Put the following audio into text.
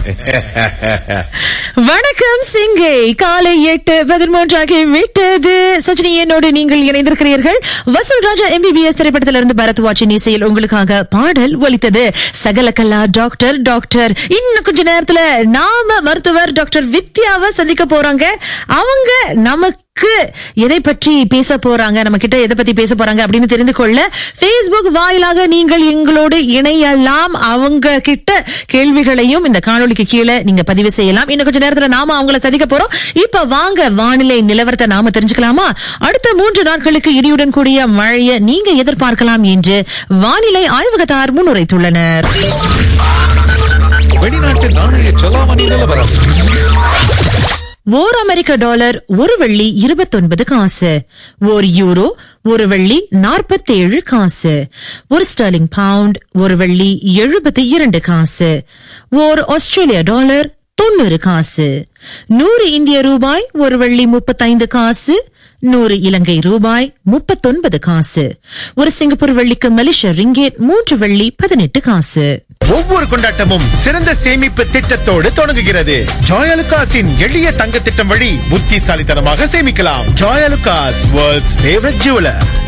வணக்கம் சிங்கை. காலை 8:13 விட்டது. சஜினி என்னோடு நீங்கள் இணைந்திருக்கிறீர்கள். வசூல் ராஜா MBBS திரைப்படத்திலிருந்து பரத்வாஜின் இசையில் உங்களுக்காக பாடல் ஒலித்தது. சகலகலா டாக்டர் டாக்டர். இன்னும் கொஞ்ச நேரத்துல நாம மருத்துவர் டாக்டர் வித்யாவை சந்திக்க போறாங்க. அவங்க நமக்கு எதை பற்றி பேச போறாங்க, நம்ம கிட்ட எதை பத்தி பேச போறாங்க அப்படின்னு தெரிந்து கொள்ள Facebook வாயிலாக நீங்கள் எங்களோடு இணையலாம். அவங்க கிட்ட கேள்விகளையும் இந்த காணொளிக்கு கீழே நீங்க பதிவு செய்யலாம். இன்னும் கொஞ்ச நேரத்துல நாம அவங்கள சந்திக்க போறோம். இப்ப வாங்க வானிலை நிலவரத்தை நாம தெரிஞ்சுக்கலாமா? அடுத்த 3 நாட்களுக்கு இடியுடன் கூடிய மழையை நீங்க எதிர்பார்க்கலாம் என்று வானிலை ஆய்வகத்தார் முன்னுரைத்துள்ளனர். வெளிநாட்டு நாணய செலாவணி நிலவரம். ஓர் அமெரிக்க டாலர் ஒரு வெள்ளி 29 காசு. ஒரு யூரோ ஒரு வெள்ளி 47 காசு. ஒரு ஸ்டெர்லிங் பவுண்ட் ஒரு வெள்ளி 72 காசு. ஓர் ஆஸ்திரேலிய டாலர் 90 காசு. 100 இந்திய ரூபாய் ஒரு வெள்ளி 35 காசு. 100 இலங்கை ரூபாய் 39 காசு. ஒரு சிங்கப்பூர் வெள்ளிக்கு மலேசிய ரிங்கேட் 3 வெள்ளி 18 காசு. ஒவ்வொரு கொண்டாட்டமும் சிறந்த சேமிப்பு திட்டத்தோடு தொடங்குகிறது. ஜாயலுகாஸின் எளிய தங்க திட்டம் வழி புத்திசாலித்தனமாக சேமிக்கலாம். Joyalukkas, world's favourite jeweller.